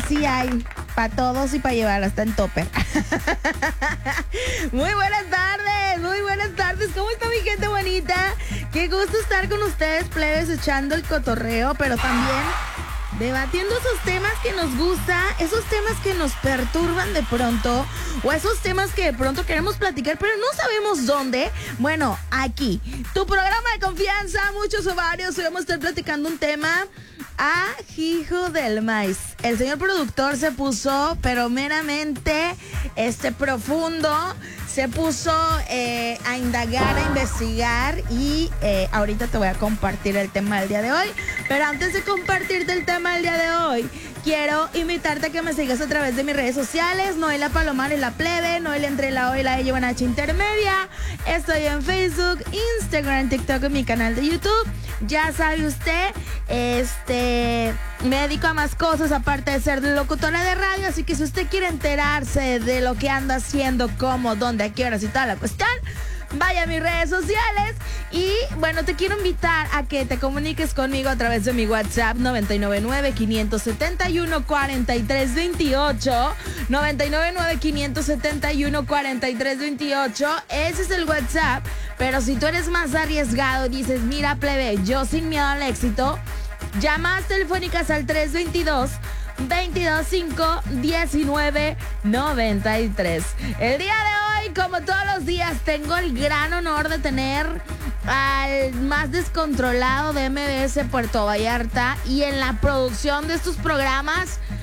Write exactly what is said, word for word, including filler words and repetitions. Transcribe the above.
sí hay. Para todos y para llevar hasta en topper. Muy buenas tardes, muy buenas tardes. ¿Cómo está mi gente bonita? Qué gusto estar con ustedes, plebes, echando el cotorreo, pero también debatiendo esos temas que nos gusta, esos temas que nos perturban de pronto, o esos temas que de pronto queremos platicar, pero no sabemos dónde. Bueno, aquí, tu programa de confianza, muchos o varios, hoy vamos a estar platicando un tema a hijo del maíz. El señor productor se puso, pero meramente este profundo, se puso eh, a indagar, a investigar y eh, ahorita te voy a compartir el tema del día de hoy. Pero antes de compartirte el tema del día de hoy, quiero invitarte a que me sigas a través de mis redes sociales. Noela Palomar es la plebe, Noela entre la O y la E llevan H intermedia. Estoy en Facebook, Instagram, TikTok y mi canal de YouTube. Ya sabe usted, este, me dedico a más cosas aparte de ser locutora de radio, así que si usted quiere enterarse de lo que ando haciendo, cómo, dónde, a qué horas y toda la cuestión, vaya a mis redes sociales. Y bueno, te quiero invitar a que te comuniques conmigo a través de mi WhatsApp noventa y nueve nueve, quinientos setenta y uno, cuarenta y tres veintiocho. noventa y nueve nueve, quinientos setenta y uno, cuarenta y tres veintiocho. Ese es el WhatsApp. Pero si tú eres más arriesgado y dices, mira plebe, yo sin miedo al éxito, llamadas telefónicas al tres veintidós, veintidós cinco, diecinueve noventa y tres. El día de hoy, como todos los días, tengo el gran honor de tener al más descontrolado de M B S Puerto Vallarta, y en la producción de estos programas